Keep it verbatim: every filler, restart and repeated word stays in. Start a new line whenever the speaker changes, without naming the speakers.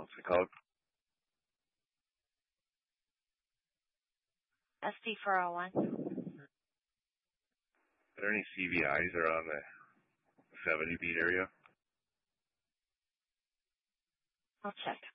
what's it called?
S D four oh one.
Are there any C V Is around the seventy beat area?
I'll check.